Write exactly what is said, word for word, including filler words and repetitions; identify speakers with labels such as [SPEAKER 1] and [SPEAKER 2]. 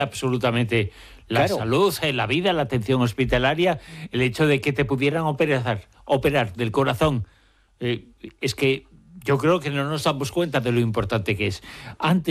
[SPEAKER 1] absolutamente la
[SPEAKER 2] Claro.
[SPEAKER 1] salud, eh, la vida, la atención hospitalaria, el hecho de que te pudieran operar, operar del corazón. Eh, es que yo creo que no nos damos cuenta de lo importante que es. Antes